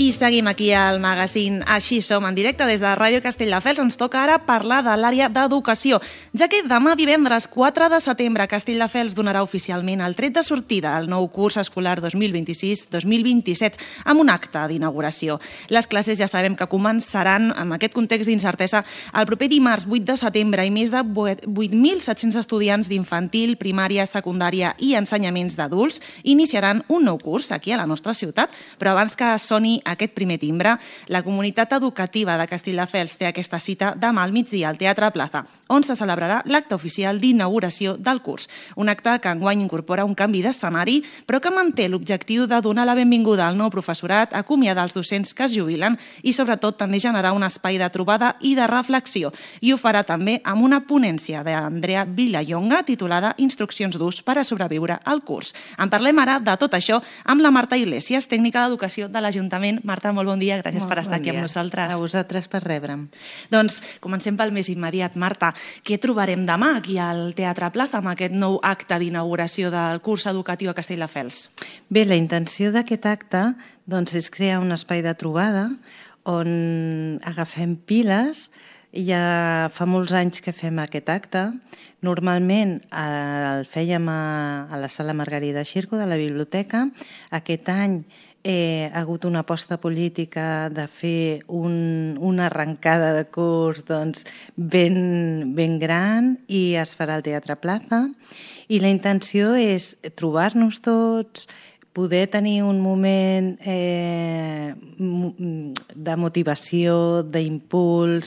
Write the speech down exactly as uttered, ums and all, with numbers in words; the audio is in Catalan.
I seguim aquí al magazín Així som, en directe des de Ràdio Castelldefels. Ens toca ara parlar de l'àrea d'educació, ja que demà divendres quatre de setembre Castelldefels donarà oficialment el tret de sortida al nou curs escolar dos mil vint-i-sis dos mil vint-i-set amb un acte d'inauguració. Les classes ja sabem que començaran amb aquest context d'incertesa el proper dimarts vuit de setembre i més de vuit mil set-cents estudiants d'infantil, primària, secundària i ensenyaments d'adults iniciaran un nou curs aquí a la nostra ciutat, però abans que soni aquest primer timbre, la comunitat educativa de Castelldefels té aquesta cita demà al migdia al Teatre Plaza, on se celebrarà l'acte oficial d'inauguració del curs. Un acte que enguany incorpora un canvi d'escenari, però que manté l'objectiu de donar la benvinguda al nou professorat, acomiadar els docents que es jubilen i, sobretot, també generar un espai de trobada i de reflexió. I ho farà també amb una ponència d'Andrea Vilallonga titulada Instruccions d'ús per a sobreviure al curs. En parlem ara de tot això amb la Marta Iglesias, tècnica d'educació de l'Ajuntament. Marta, molt bon dia, gràcies molt per estar bon aquí dia. amb nosaltres. A vosaltres per rebre'm. Doncs comencem pel més immediat. Marta, què trobarem demà aquí al Teatre Plaza amb aquest nou acte d'inauguració del curs educatiu a Castelldefels? Bé, la intenció d'aquest acte doncs, és crear un espai de trobada on agafem piles. Ja fa molts anys que fem aquest acte. Normalment eh, el fèiem a, a la sala Margarida Xirco de la biblioteca. Aquest any Eh, ha hagut una aposta política de fer un, una arrencada de curs doncs, ben, ben gran i es farà al Teatre Plaza. I la intenció és trobar-nos tots, poder tenir un moment eh, de motivació, d'impuls,